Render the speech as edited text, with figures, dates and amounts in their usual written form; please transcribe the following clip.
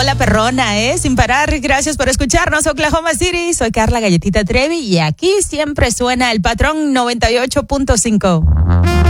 la perrona, sin parar. Gracias por escucharnos, Oklahoma City. Soy Carla Galletita Trevi y aquí siempre suena el Patrón 98.5.